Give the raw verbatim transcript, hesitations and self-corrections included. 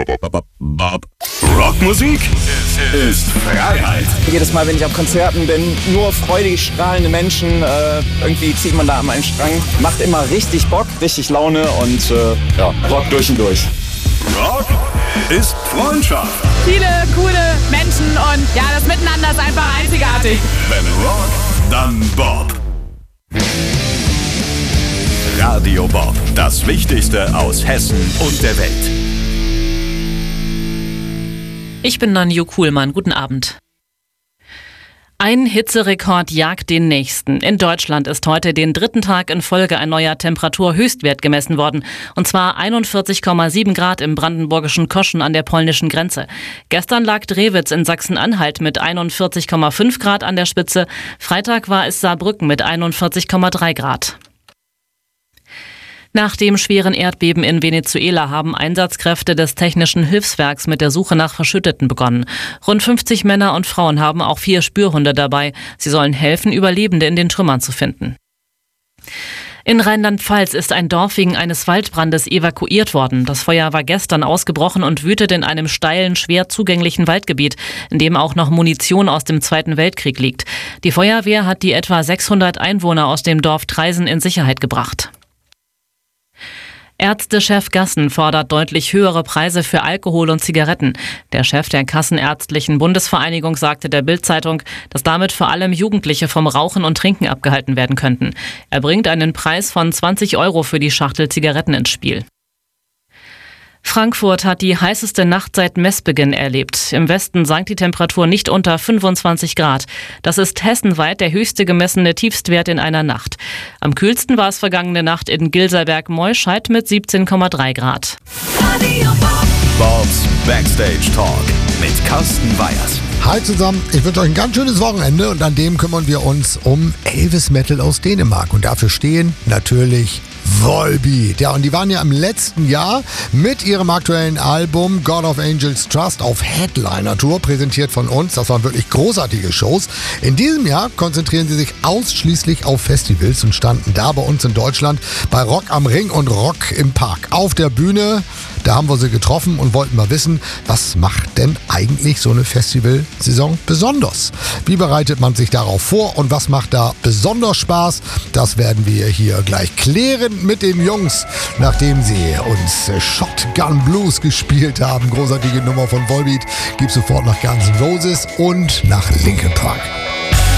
Rockmusik ist Freiheit. Jedes Mal, wenn ich auf Konzerten bin, nur freudig strahlende Menschen. Äh, irgendwie zieht man da an einen Strang. Macht immer richtig Bock, richtig Laune und äh, ja, Rock durch und durch. Rock ist Freundschaft. Viele coole Menschen und ja, das Miteinander ist einfach einzigartig. Wenn Rock, dann Bob. Radio Bob, das Wichtigste aus Hessen und der Welt. Ich bin Nanju Kuhlmann. Guten Abend. Ein Hitzerekord jagt den nächsten. In Deutschland ist heute den dritten Tag in Folge ein neuer Temperaturhöchstwert gemessen worden. Und zwar einundvierzig Komma sieben Grad im brandenburgischen Koschen an der polnischen Grenze. Gestern lag Drewitz in Sachsen-Anhalt mit einundvierzig Komma fünf Grad an der Spitze. Freitag war es Saarbrücken mit einundvierzig Komma drei Grad. Nach dem schweren Erdbeben in Venezuela haben Einsatzkräfte des Technischen Hilfswerks mit der Suche nach Verschütteten begonnen. Rund fünfzig Männer und Frauen haben auch vier Spürhunde dabei. Sie sollen helfen, Überlebende in den Trümmern zu finden. In Rheinland-Pfalz ist ein Dorf wegen eines Waldbrandes evakuiert worden. Das Feuer war gestern ausgebrochen und wütet in einem steilen, schwer zugänglichen Waldgebiet, in dem auch noch Munition aus dem Zweiten Weltkrieg liegt. Die Feuerwehr hat die etwa sechshundert Einwohner aus dem Dorf Traisen in Sicherheit gebracht. Ärztechef Gassen fordert deutlich höhere Preise für Alkohol und Zigaretten. Der Chef der Kassenärztlichen Bundesvereinigung sagte der Bild-Zeitung, dass damit vor allem Jugendliche vom Rauchen und Trinken abgehalten werden könnten. Er bringt einen Preis von zwanzig Euro für die Schachtel Zigaretten ins Spiel. Frankfurt hat die heißeste Nacht seit Messbeginn erlebt. Im Westen sank die Temperatur nicht unter fünfundzwanzig Grad. Das ist hessenweit der höchste gemessene Tiefstwert in einer Nacht. Am kühlsten war es vergangene Nacht in Gilserberg-Meuscheid mit siebzehn Komma drei Grad. Bobs Backstage Talk mit Carsten Weyers. Hi zusammen, ich wünsche euch ein ganz schönes Wochenende und an dem kümmern wir uns um Elvis Metal aus Dänemark. Und dafür stehen natürlich Volbeat. Ja, und die waren ja im letzten Jahr mit ihrem aktuellen Album God of Angels Trust auf Headliner-Tour, präsentiert von uns. Das waren wirklich großartige Shows. In diesem Jahr konzentrieren sie sich ausschließlich auf Festivals und standen da bei uns in Deutschland bei Rock am Ring und Rock im Park. Auf der Bühne, da haben wir sie getroffen und wollten mal wissen, was macht denn eigentlich so eine Festivalsaison besonders? Wie bereitet man sich darauf vor und was macht da besonders Spaß? Das werden wir hier gleich klären mit den Jungs, nachdem sie uns Shotgun Blues gespielt haben. Großartige Nummer von Volbeat. Gibt sofort nach Guns N' Roses und nach Linkin Park.